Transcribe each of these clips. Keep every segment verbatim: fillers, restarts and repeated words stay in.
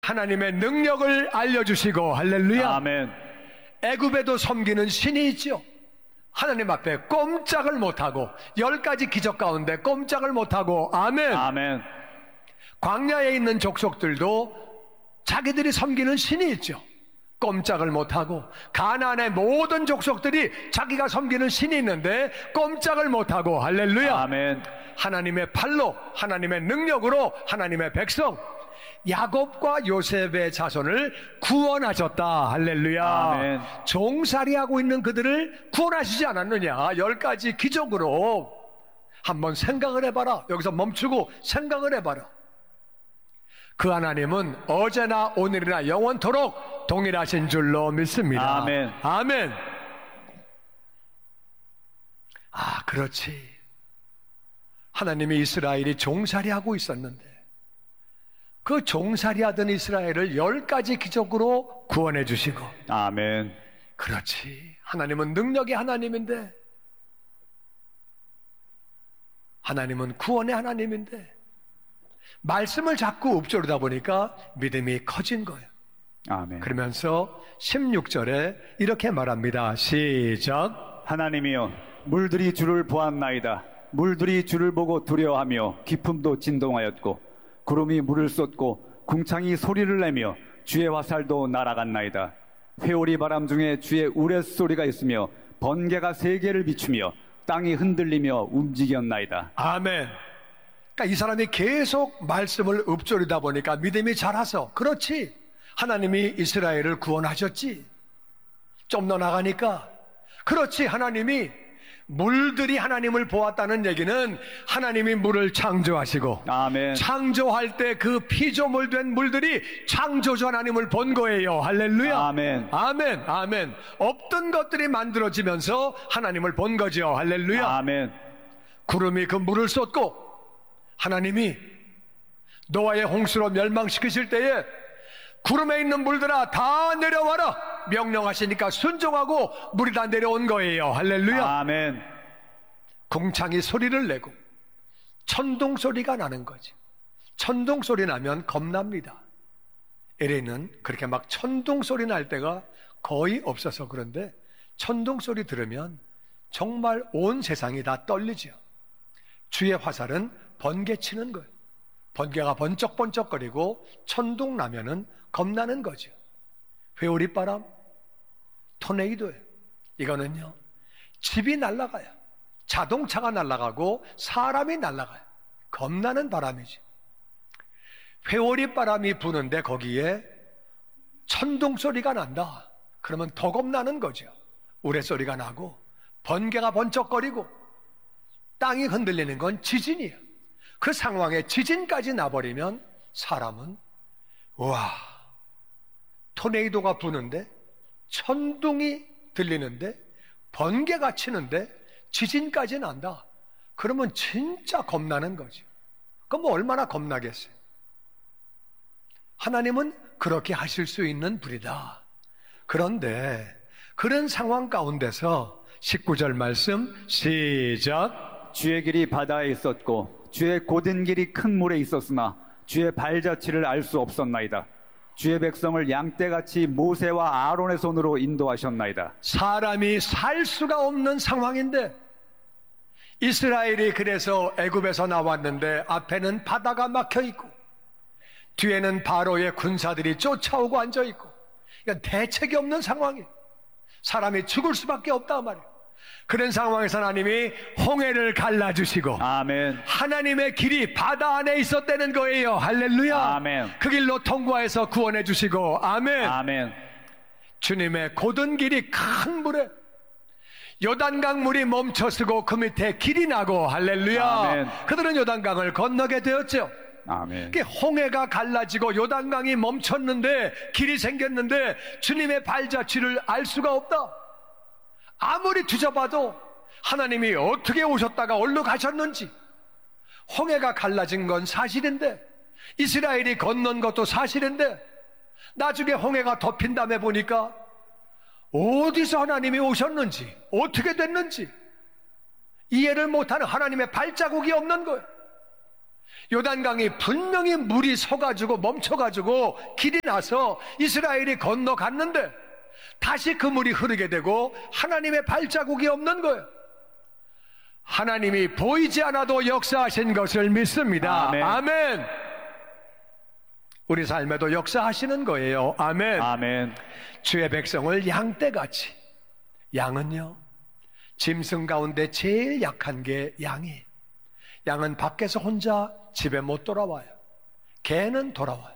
하나님의 능력을 알려주시고, 할렐루야. 아멘. 애굽에도 섬기는 신이 있죠. 하나님 앞에 꼼짝을 못하고, 열 가지 기적 가운데 꼼짝을 못하고, 아멘. 아멘. 광야에 있는 족속들도 자기들이 섬기는 신이 있죠. 꼼짝을 못하고, 가나안의 모든 족속들이 자기가 섬기는 신이 있는데 꼼짝을 못하고, 할렐루야. 아멘. 하나님의 팔로, 하나님의 능력으로 하나님의 백성 야곱과 요셉의 자손을 구원하셨다. 할렐루야. 아멘. 종살이하고 있는 그들을 구원하시지 않았느냐. 열 가지 기적으로. 한번 생각을 해봐라. 여기서 멈추고 생각을 해봐라. 그 하나님은 어제나 오늘이나 영원토록 동일하신 줄로 믿습니다. 아멘. 아멘. 아, 그렇지. 하나님이 이스라엘이 종살이하고 있었는데 그 종살이하던 이스라엘을 열 가지 기적으로 구원해 주시고. 아멘. 그렇지. 하나님은 능력의 하나님인데, 하나님은 구원의 하나님인데 말씀을 자꾸 읊조리다 보니까 믿음이 커진 거예요. 아멘. 그러면서 십육 절에 이렇게 말합니다. 시작. 하나님이여, 물들이 주를 보았나이다. 물들이 주를 보고 두려워하며 깊음도 진동하였고 구름이 물을 쏟고 궁창이 소리를 내며 주의 화살도 날아갔나이다. 회오리 바람 중에 주의 우레소리가 있으며 번개가 세계를 비추며 땅이 흔들리며 움직였나이다. 아멘. 그러니까 이 사람이 계속 말씀을 읊조리다 보니까 믿음이 자라서, 그렇지, 하나님이 이스라엘을 구원하셨지. 좀 더 나가니까, 그렇지, 하나님이 물들이 하나님을 보았다는 얘기는 하나님이 물을 창조하시고, 아멘. 창조할 때 그 피조물된 물들이 창조주 하나님을 본 거예요. 할렐루야. 아멘. 아멘. 아멘. 없던 것들이 만들어지면서 하나님을 본 거죠. 할렐루야. 아멘. 구름이 그 물을 쏟고 하나님이 노아의 홍수로 멸망시키실 때에 구름에 있는 물들아 다 내려와라 명령하시니까 순종하고 물이 다 내려온 거예요. 할렐루야. 아멘. 궁창이 소리를 내고 천둥 소리가 나는 거지. 천둥 소리 나면 겁납니다. 엘에이는 그렇게 막 천둥 소리 날 때가 거의 없어서 그런데 천둥 소리 들으면 정말 온 세상이 다 떨리죠. 주의 화살은 번개치는 거예요. 번개가 번쩍번쩍거리고 천둥 나면은 겁나는 거죠. 회오리바람, 토네이도예요. 이거는요, 집이 날아가요. 자동차가 날아가고 사람이 날아가요. 겁나는 바람이지. 회오리바람이 부는데 거기에 천둥 소리가 난다. 그러면 더 겁나는 거죠. 우레소리가 나고 번개가 번쩍거리고 땅이 흔들리는 건 지진이에요. 그 상황에 지진까지 나버리면 사람은, 와, 토네이도가 부는데 천둥이 들리는데 번개가 치는데 지진까지 난다. 그러면 진짜 겁나는 거죠. 그럼 뭐 얼마나 겁나겠어요. 하나님은 그렇게 하실 수 있는 분이다. 그런데 그런 상황 가운데서 십구 절 말씀 시작. 주의 길이 바다에 있었고 주의 곧은 길이 큰 물에 있었으나 주의 발자취를 알 수 없었나이다. 주의 백성을 양떼같이 모세와 아론의 손으로 인도하셨나이다. 사람이 살 수가 없는 상황인데 이스라엘이 그래서 애굽에서 나왔는데 앞에는 바다가 막혀 있고 뒤에는 바로의 군사들이 쫓아오고 앉아 있고, 그러니까 대책이 없는 상황이에요. 사람이 죽을 수밖에 없다 말이에요. 그런 상황에서 하나님이 홍해를 갈라주시고 아멘. 하나님의 길이 바다 안에 있었다는 거예요. 할렐루야. 아멘. 그 길로 통과해서 구원해 주시고 아멘. 아멘. 주님의 곧은 길이 큰 물에 요단강 물이 멈춰서고 그 밑에 길이 나고 할렐루야. 아멘. 그들은 요단강을 건너게 되었죠. 아멘. 홍해가 갈라지고 요단강이 멈췄는데 길이 생겼는데 주님의 발자취를 알 수가 없다. 아무리 뒤져봐도 하나님이 어떻게 오셨다가 어디로 가셨는지, 홍해가 갈라진 건 사실인데 이스라엘이 건넌 것도 사실인데 나중에 홍해가 덮인 다음에 보니까 어디서 하나님이 오셨는지 어떻게 됐는지 이해를 못하는, 하나님의 발자국이 없는 거예요. 요단강이 분명히 물이 서가지고 멈춰가지고 길이 나서 이스라엘이 건너갔는데 다시 그 물이 흐르게 되고 하나님의 발자국이 없는 거예요. 하나님이 보이지 않아도 역사하신 것을 믿습니다. 아멘. 아멘. 우리 삶에도 역사하시는 거예요. 아멘. 아멘. 주의 백성을 양떼같이. 양은요, 짐승 가운데 제일 약한 게 양이에요. 양은 밖에서 혼자 집에 못 돌아와요. 개는 돌아와요.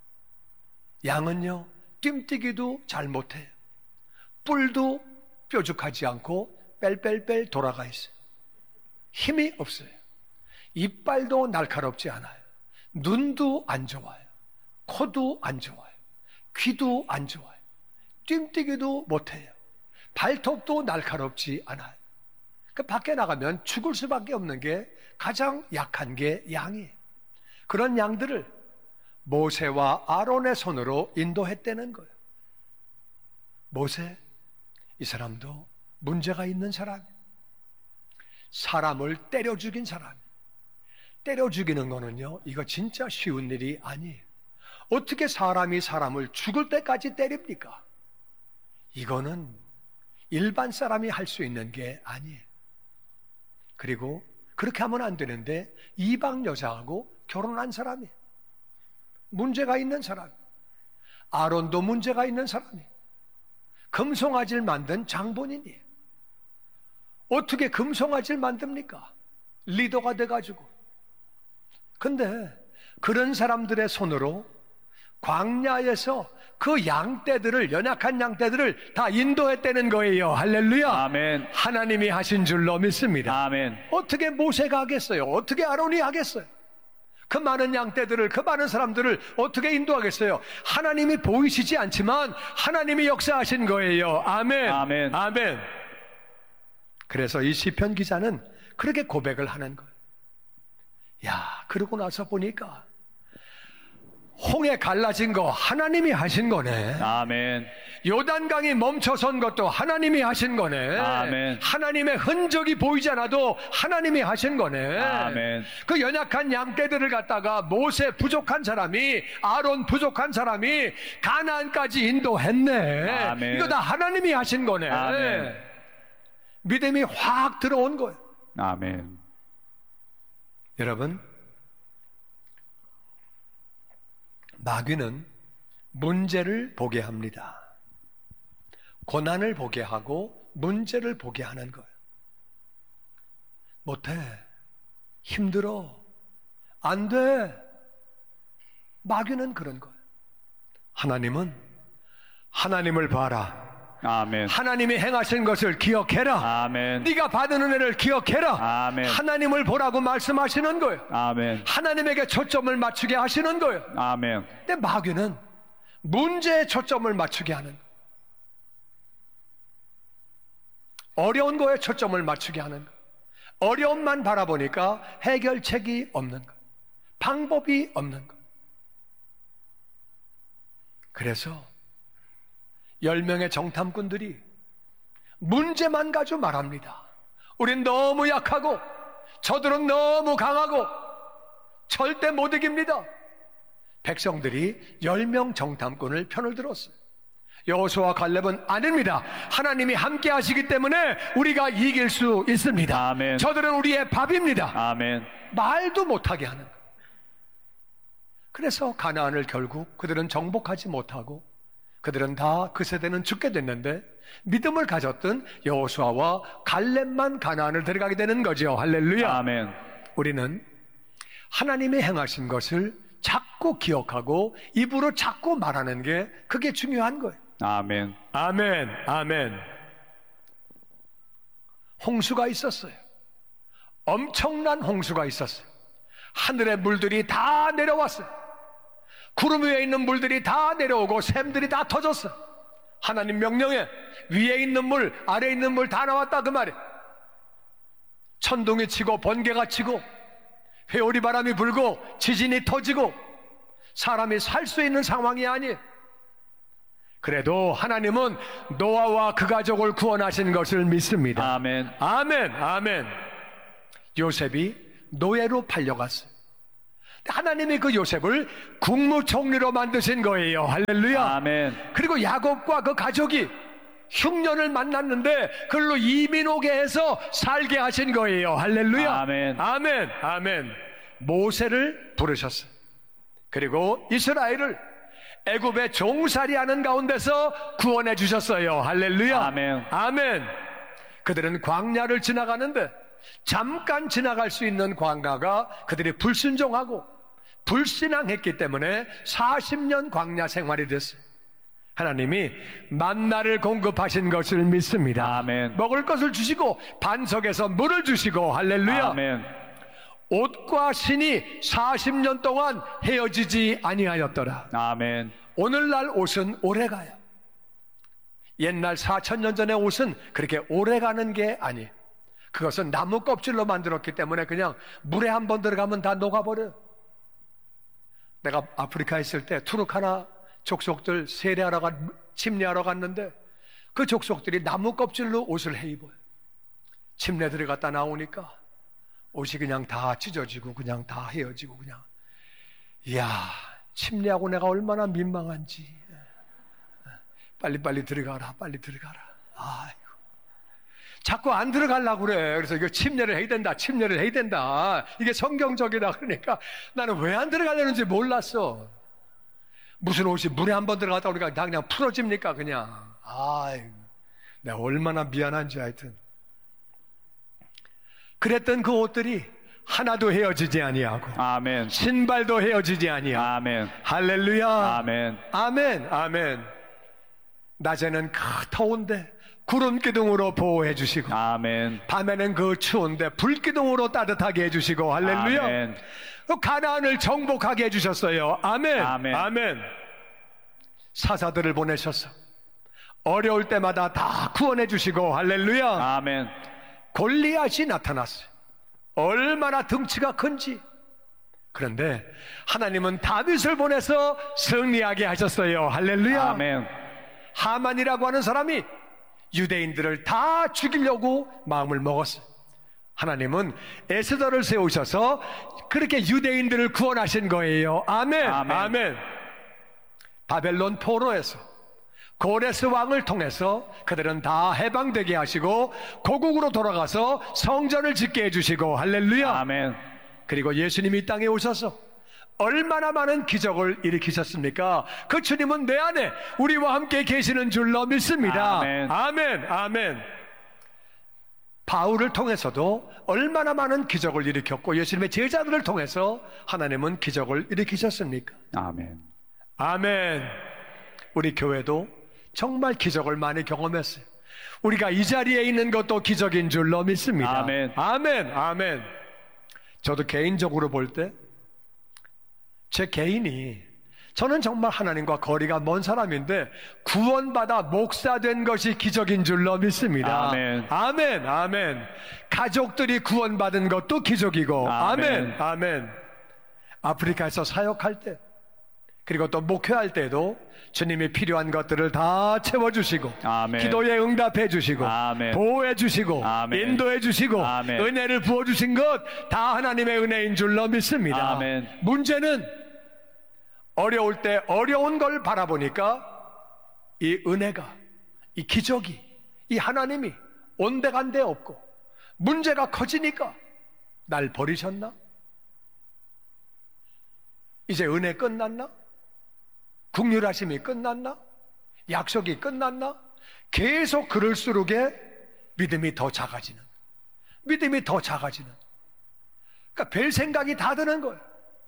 양은요, 뜀뛰기도 잘 못해요. 뿔도 뾰족하지 않고 뺄뺄뺄 돌아가 있어요. 힘이 없어요. 이빨도 날카롭지 않아요. 눈도 안 좋아요. 코도 안 좋아요. 귀도 안 좋아요. 뜀뛰기도 못해요. 발톱도 날카롭지 않아요. 그 밖에 나가면 죽을 수밖에 없는 게 가장 약한 게 양이에요. 그런 양들을 모세와 아론의 손으로 인도했다는 거예요. 모세, 이 사람도 문제가 있는 사람이에요. 사람을 때려 죽인 사람이에요. 때려 죽이는 거는요, 이거 진짜 쉬운 일이 아니에요. 어떻게 사람이 사람을 죽을 때까지 때립니까? 이거는 일반 사람이 할 수 있는 게 아니에요. 그리고 그렇게 하면 안 되는데 이방 여자하고 결혼한 사람이에요. 문제가 있는 사람. 아론도 문제가 있는 사람이에요. 금송아지를 만든 장본인이에요. 어떻게 금송아지를 만듭니까? 리더가 돼가지고. 근데 그런 사람들의 손으로 광야에서 그 양떼들을, 연약한 양떼들을 다 인도했다는 거예요. 할렐루야. 아멘. 하나님이 하신 줄로 믿습니다. 아멘. 어떻게 모세가 하겠어요? 어떻게 아론이 하겠어요? 그 많은 양떼들을, 그 많은 사람들을 어떻게 인도하겠어요? 하나님이 보이시지 않지만 하나님이 역사하신 거예요. 아멘. 아멘. 아멘. 그래서 이 시편 기자는 그렇게 고백을 하는 거예요. 야, 그러고 나서 보니까 홍해 갈라진 거 하나님이 하신 거네. 아멘. 요단강이 멈춰선 것도 하나님이 하신 거네. 아멘. 하나님의 흔적이 보이지 않아도 하나님이 하신 거네. 아멘. 그 연약한 양떼들을 갖다가 모세 부족한 사람이, 아론 부족한 사람이 가나안까지 인도했네. 아멘. 이거 다 하나님이 하신 거네. 아멘. 믿음이 확 들어온 거예요. 아멘. 여러분, 마귀는 문제를 보게 합니다. 고난을 보게 하고 문제를 보게 하는 거예요. 못해. 힘들어. 안 돼. 마귀는 그런 거예요. 하나님은 하나님을 봐라. 아멘. 하나님이 행하신 것을 기억해라. 아멘. 네가 받은 은혜를 기억해라. 아멘. 하나님을 보라고 말씀하시는 거예요. 아멘. 하나님에게 초점을 맞추게 하시는 거예요. 아멘. 근데 마귀는 문제에 초점을 맞추게 하는 거예요. 어려운 거에 초점을 맞추게 하는 거예요. 어려움만 바라보니까 해결책이 없는 거예요. 방법이 없는 거예요. 그래서 열 명의 정탐꾼들이 문제만 가지고 말합니다. 우린 너무 약하고 저들은 너무 강하고 절대 못 이깁니다. 백성들이 열 명 정탐꾼을 편을 들었어요. 여호수아와 갈렙은 아닙니다. 하나님이 함께 하시기 때문에 우리가 이길 수 있습니다. 아멘. 저들은 우리의 밥입니다. 아멘. 말도 못하게 하는 거예요. 그래서 가나안을 결국 그들은 정복하지 못하고 그들은 다 그 세대는 죽게 됐는데 믿음을 가졌던 여호수아와 갈렙만 가나안을 들어가게 되는 거죠. 할렐루야. 아멘. 우리는 하나님이 행하신 것을 자꾸 기억하고 입으로 자꾸 말하는 게 그게 중요한 거예요. 아멘. 아멘. 아멘. 홍수가 있었어요. 엄청난 홍수가 있었어요. 하늘의 물들이 다 내려왔어요. 구름 위에 있는 물들이 다 내려오고 샘들이 다 터졌어. 하나님 명령에 위에 있는 물, 아래에 있는 물 다 나왔다 그 말이에요. 천둥이 치고 번개가 치고 회오리 바람이 불고 지진이 터지고 사람이 살 수 있는 상황이 아니에요. 그래도 하나님은 노아와 그 가족을 구원하신 것을 믿습니다. 아멘. 아멘. 아멘. 요셉이 노예로 팔려갔어요. 하나님이 그 요셉을 국무총리로 만드신 거예요. 할렐루야. 아멘. 그리고 야곱과 그 가족이 흉년을 만났는데 그걸로 이민 오게 해서 살게 하신 거예요. 할렐루야. 아멘. 아멘. 아멘. 모세를 부르셨어요. 그리고 이스라엘을 애굽의 종살이하는 가운데서 구원해 주셨어요. 할렐루야. 아멘. 아멘. 그들은 광야를 지나가는데 잠깐 지나갈 수 있는 광야가 그들이 불순종하고 불신앙했기 때문에 사십 년 광야 생활이 됐어요. 하나님이 만나를 공급하신 것을 믿습니다. 아멘. 먹을 것을 주시고 반석에서 물을 주시고 할렐루야. 아멘. 옷과 신이 사십 년 동안 헤어지지 아니하였더라. 아멘. 오늘날 옷은 오래가요. 옛날 사천 년 전의 옷은 그렇게 오래가는 게 아니에요. 그것은 나무 껍질로 만들었기 때문에 그냥 물에 한번 들어가면 다 녹아버려요. 내가 아프리카에 있을 때 투르카나 족속들 세례하러 가, 침례하러 갔는데 그 족속들이 나무 껍질로 옷을 해 입어요. 침례 들어갔다 나오니까 옷이 그냥 다 찢어지고 그냥 다 헤어지고 그냥. 이야, 침례하고 내가 얼마나 민망한지. 빨리빨리 들어가라, 빨리 들어가라. 아이고. 자꾸 안 들어가려고 그래. 그래서 이거 침례를 해야 된다, 침례를 해야 된다. 이게 성경적이다. 그러니까 나는 왜 안 들어가려는지 몰랐어. 무슨 옷이 물에 한번 들어갔다 오니까 다 그냥 풀어집니까, 그냥. 아이고. 내가 얼마나 미안한지 하여튼. 그랬던 그 옷들이 하나도 헤어지지 아니하고 아멘. 신발도 헤어지지 아니하고. 아멘. 할렐루야. 아멘. 아멘. 아멘. 낮에는 그 더운데 구름 기둥으로 보호해 주시고 아멘. 밤에는 그 추운데 불 기둥으로 따뜻하게 해 주시고 할렐루야. 아멘. 그 가나안을 정복하게 해 주셨어요. 아멘. 아멘. 아멘. 사사들을 보내셔서 어려울 때마다 다 구원해 주시고 할렐루야. 아멘. 골리앗이 나타났어요. 얼마나 덩치가 큰지. 그런데 하나님은 다윗을 보내서 승리하게 하셨어요. 할렐루야. 아멘. 하만이라고 하는 사람이 유대인들을 다 죽이려고 마음을 먹었어요. 하나님은 에스더를 세우셔서 그렇게 유대인들을 구원하신 거예요. 아멘. 아멘. 아멘. 바벨론 포로에서 고레스 왕을 통해서 그들은 다 해방되게 하시고 고국으로 돌아가서 성전을 짓게 해주시고 할렐루야. 아멘. 그리고 예수님이 이 땅에 오셔서 얼마나 많은 기적을 일으키셨습니까? 그 주님은 내 안에 우리와 함께 계시는 줄로 믿습니다. 아멘. 아멘. 아멘. 바울을 통해서도 얼마나 많은 기적을 일으켰고 예수님의 제자들을 통해서 하나님은 기적을 일으키셨습니까? 아멘. 아멘. 우리 교회도 정말 기적을 많이 경험했어요. 우리가 이 자리에 있는 것도 기적인 줄로 믿습니다. 아멘. 아멘. 아멘. 저도 개인적으로 볼 때 제 개인이 저는 정말 하나님과 거리가 먼 사람인데 구원받아 목사된 것이 기적인 줄로 믿습니다. 아멘. 아멘. 아멘. 가족들이 구원받은 것도 기적이고 아멘. 아멘. 아멘. 아프리카에서 사역할 때 그리고 또 목회할 때도 주님이 필요한 것들을 다 채워주시고 아멘. 기도에 응답해 주시고 아멘. 보호해 주시고 아멘. 인도해 주시고 아멘. 은혜를 부어주신 것 다 하나님의 은혜인 줄로 믿습니다. 아멘. 문제는 어려울 때 어려운 걸 바라보니까 이 은혜가 이 기적이 이 하나님이 온데간데 없고 문제가 커지니까 날 버리셨나? 이제 은혜 끝났나? 긍휼하심이 끝났나? 약속이 끝났나? 계속 그럴수록에 믿음이 더 작아지는, 믿음이 더 작아지는. 그러니까 별 생각이 다 드는 거예요.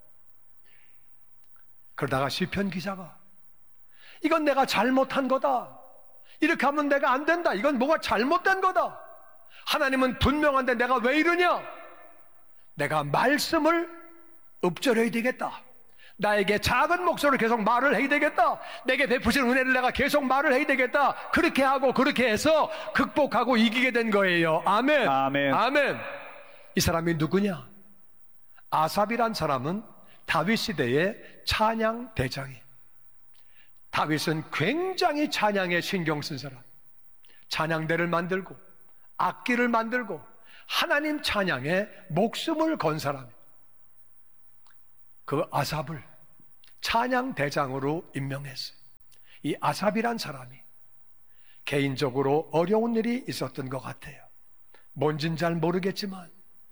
그러다가 시편 기자가 이건 내가 잘못한 거다, 이렇게 하면 내가 안 된다, 이건 뭐가 잘못된 거다, 하나님은 분명한데 내가 왜 이러냐, 내가 말씀을 읊조려야 되겠다, 나에게 작은 목소리로 계속 말을 해야 되겠다, 내게 베푸신 은혜를 내가 계속 말을 해야 되겠다, 그렇게 하고 그렇게 해서 극복하고 이기게 된 거예요. 아멘. 아멘. 아멘. 이 사람이 누구냐? 아삽이란 사람은 다윗 시대의 찬양 대장이에요. 다윗은 굉장히 찬양에 신경 쓴 사람, 찬양대를 만들고 악기를 만들고 하나님 찬양에 목숨을 건 사람이에요. 그 아삽을 찬양 대장으로 임명했어요. 이 아삽이란 사람이 개인적으로 어려운 일이 있었던 것 같아요. 뭔진 잘 모르겠지만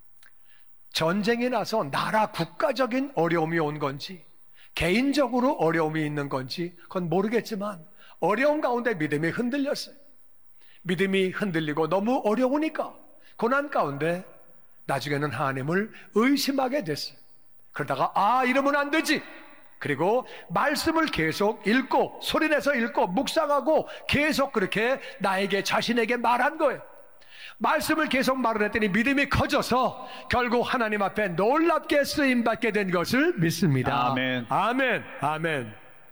전쟁이 나서 나라 국가적인 어려움이 온 건지 개인적으로 어려움이 있는 건지 그건 모르겠지만 어려움 가운데 믿음이 흔들렸어요. 믿음이 흔들리고 너무 어려우니까 고난 가운데 나중에는 하나님을 의심하게 됐어요. 그러다가 아 이러면 안 되지. 그리고 말씀을 계속 읽고 소리내서 읽고 묵상하고 계속 그렇게 나에게 자신에게 말한 거예요. 말씀을 계속 말을 했더니 믿음이 커져서 결국 하나님 앞에 놀랍게 쓰임받게 된 것을 믿습니다. 아멘. 아멘. 아멘.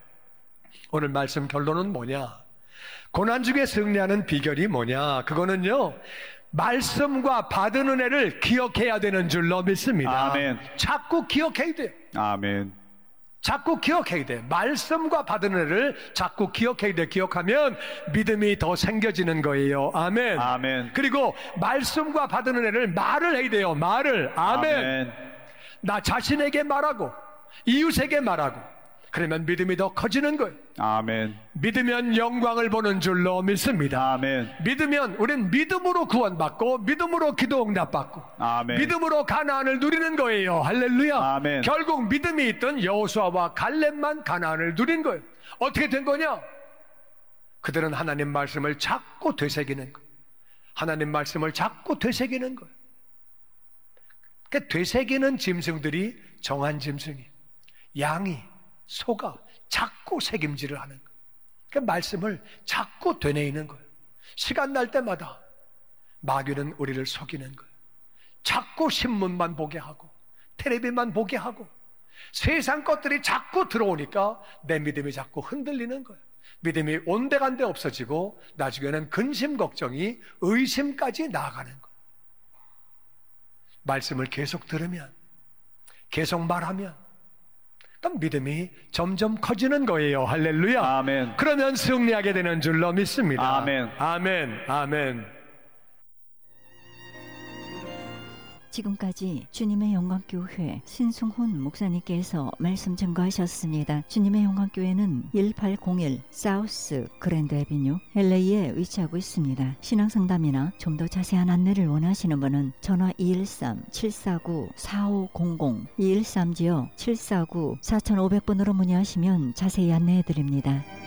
오늘 말씀 결론은 뭐냐? 고난 중에 승리하는 비결이 뭐냐? 그거는요, 말씀과 받은 은혜를 기억해야 되는 줄로 믿습니다. 아멘. 자꾸 기억해야 돼요. 아멘. 자꾸 기억해야 돼. 말씀과 받은 은혜를 자꾸 기억해야 돼. 기억하면 믿음이 더 생겨지는 거예요. 아멘. 아멘. 그리고 말씀과 받은 은혜를 말을 해야 돼요. 말을. 아멘. 아멘. 나 자신에게 말하고 이웃에게 말하고 그러면 믿음이 더 커지는 거예요. 아멘. 믿으면 영광을 보는 줄로 믿습니다. 아멘. 믿으면 우린 믿음으로 구원받고 믿음으로 기도 응답받고 아멘. 믿음으로 가나안을 누리는 거예요. 할렐루야. 아멘. 결국 믿음이 있던 여호수아와 갈렙만 가나안을 누린 거예요. 어떻게 된 거냐? 그들은 하나님 말씀을 자꾸 되새기는 거예요. 하나님 말씀을 자꾸 되새기는 거예요. 그러니까 되새기는 짐승들이 정한 짐승이에요. 양이 소가 자꾸 새김질을 하는 거예요. 그러니까 말씀을 자꾸 되뇌이는 거예요. 시간 날 때마다 마귀는 우리를 속이는 거예요. 자꾸 신문만 보게 하고 텔레비만 보게 하고 세상 것들이 자꾸 들어오니까 내 믿음이 자꾸 흔들리는 거예요. 믿음이 온데간데 없어지고 나중에는 근심 걱정이 의심까지 나아가는 거예요. 말씀을 계속 들으면 계속 말하면 그럼 믿음이 점점 커지는 거예요. 할렐루야. 아멘. 그러면 승리하게 되는 줄로 믿습니다. 아멘. 아멘. 아멘. 지금까지 주님의 영광교회 신승훈 목사님께서 말씀 증거하셨습니다. 주님의 영광교회는 일팔공일 사우스 그랜드 애비뉴 엘에이에 위치하고 있습니다. 신앙상담이나 좀 더 자세한 안내를 원하시는 분은 전화 이일삼 칠사구 사오공공 이일삼 칠사구 사오공공 번으로 문의하시면 자세히 안내해 드립니다.